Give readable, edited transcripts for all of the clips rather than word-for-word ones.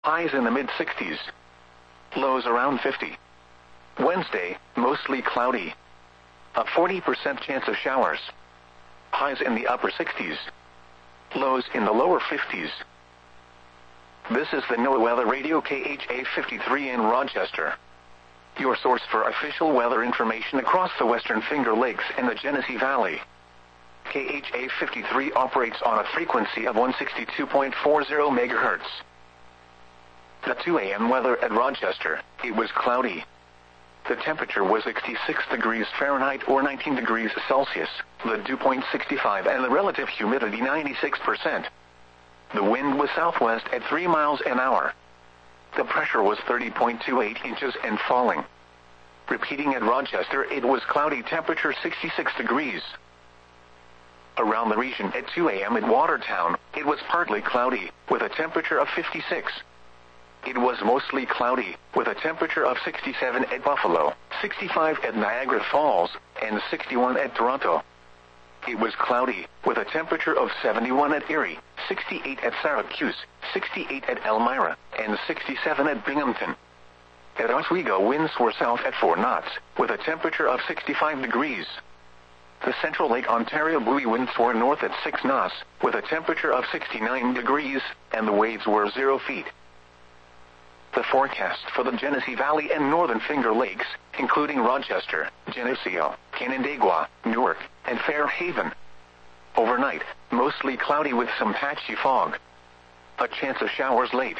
Highs in the mid-60s. Lows around 50. Wednesday, mostly cloudy. A 40% chance of showers. Highs in the upper 60s. Lows in the lower 50s. This is the NOAA Weather Radio KHA 53 in Rochester. Your source for official weather information across the Western Finger Lakes and the Genesee Valley. KHA 53 operates on a frequency of 162.40 MHz. The 2 a.m. weather at Rochester, it was cloudy. The temperature was 66 degrees Fahrenheit or 19 degrees Celsius, the dew point 65 and the relative humidity 96%. The wind was southwest at 3 miles an hour. The pressure was 30.28 inches and falling. Repeating at Rochester, it was cloudy, temperature 66 degrees. Around the region at 2 a.m. at Watertown, it was partly cloudy, with a temperature of 56. It was mostly cloudy, with a temperature of 67 at Buffalo, 65 at Niagara Falls, and 61 at Toronto. It was cloudy, with a temperature of 71 at Erie, 68 at Syracuse, 68 at Elmira, and 67 at Binghamton. At Oswego, winds were south at 4 knots, with a temperature of 65 degrees. The Central Lake Ontario buoy winds were north at 6 knots, with a temperature of 69 degrees, and the waves were 0 feet. The forecast for the Genesee Valley and Northern Finger Lakes, including Rochester, Geneseo, Canandaigua, Newark, and Fairhaven. Overnight, mostly cloudy with some patchy fog. A chance of showers late.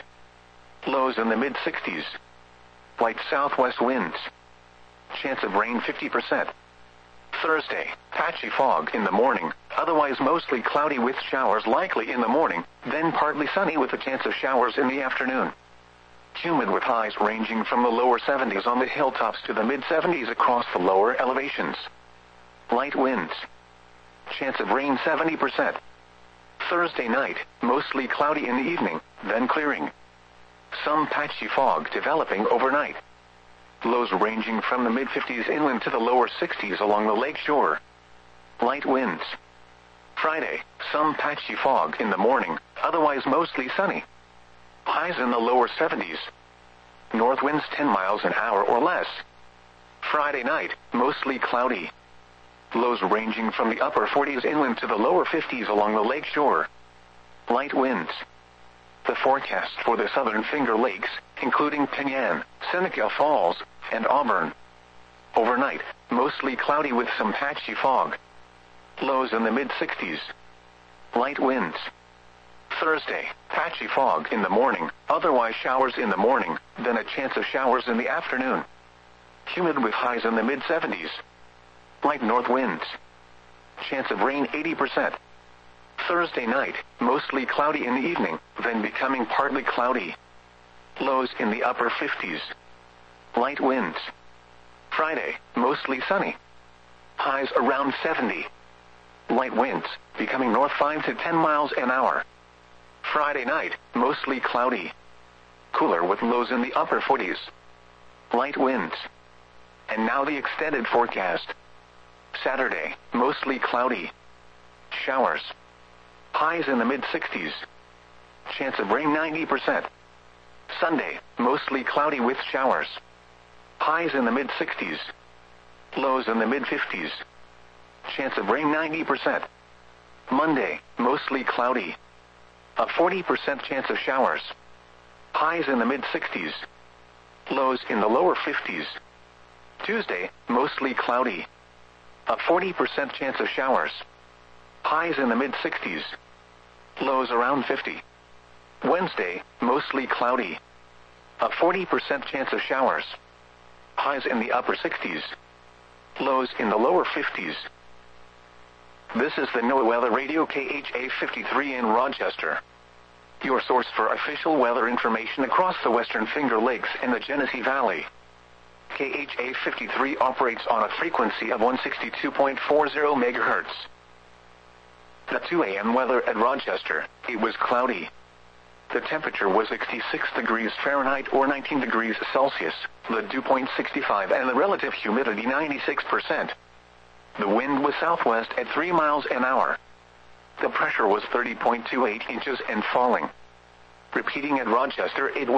Lows in the mid-60s. Light southwest winds. Chance of rain 50%. Thursday, patchy fog in the morning, otherwise mostly cloudy with showers likely in the morning, then partly sunny with a chance of showers in the afternoon. Humid with highs ranging from the lower 70s on the hilltops to the mid-70s across the lower elevations. Light winds. Chance of rain 70%. Thursday night, mostly cloudy in the evening, then clearing. Some patchy fog developing overnight. Lows ranging from the mid-50s inland to the lower 60s along the lake shore. Light winds. Friday, some patchy fog in the morning, otherwise mostly sunny. Highs in the lower 70s. North winds 10 miles an hour or less. Friday night, mostly cloudy. Lows ranging from the upper 40s inland to the lower 50s along the lake shore. Light winds. The forecast for the Southern Finger Lakes, including Penyan, Seneca Falls, and Auburn. Overnight, mostly cloudy with some patchy fog. Lows in the mid-60s. Light winds. Thursday, patchy fog in the morning, otherwise showers in the morning, then a chance of showers in the afternoon. Humid with highs in the mid-70s. Light north winds. Chance of rain 80%. Thursday night, mostly cloudy in the evening, then becoming partly cloudy. Lows in the upper 50s. Light winds. Friday, mostly sunny. Highs around 70. Light winds, becoming north 5 to 10 miles an hour. Friday night, mostly cloudy. Cooler with lows in the upper 40s. Light winds. And now the extended forecast. Saturday, mostly cloudy. Showers. Highs in the mid-60s. Chance of rain 90%. Sunday, mostly cloudy with showers. Highs in the mid-60s. Lows in the mid-50s. Chance of rain 90%. Monday, mostly cloudy. A 40% chance of showers. Highs in the mid-60s. Lows in the lower 50s. Tuesday, mostly cloudy. A 40% chance of showers. Highs in the mid-60s. Lows around 50. Wednesday, mostly cloudy. A 40% chance of showers. Highs in the upper 60s. Lows in the lower 50s. This is the NOAA Weather Radio KHA 53 in Rochester. Your source for official weather information across the Western Finger Lakes and the Genesee Valley. KHA 53 operates on a frequency of 162.40 MHz. The 2 a.m. weather at Rochester, it was cloudy. The temperature was 66 degrees Fahrenheit or 19 degrees Celsius, the dew point 65 and the relative humidity 96%. The wind was southwest at 3 miles an hour. The pressure was 30.28 inches and falling. Repeating at Rochester, it was